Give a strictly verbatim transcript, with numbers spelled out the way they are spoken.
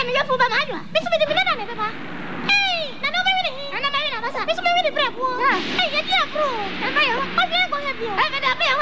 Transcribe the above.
mi yẹ fún bá máa dùn. Bí sọ́mi ti fi lẹ́nà mi bẹ́ẹ̀ bá. Ẹ́ẹ̀ nana bẹ́ẹ̀ ni. Nana bẹ́ẹ̀ ni na basa. Bí sọ́mi wí ni bẹ́ẹ̀ bọ́. Ẹ́ẹ̀ yẹ di àkúrò. Ẹ bá yẹ wá. Ó fi ẹ̀ gbọ́ yẹ bi o. Ẹ bẹ dà bẹ́ẹ̀ wá.